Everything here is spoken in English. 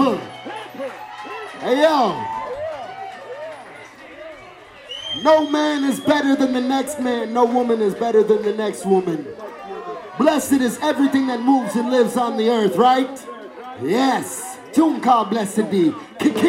people. Hey, yo. No man is better than the next man. No woman is better than the next woman. Blessed is everything that moves and lives on the earth, right? Yes. Tune called Blessed Be.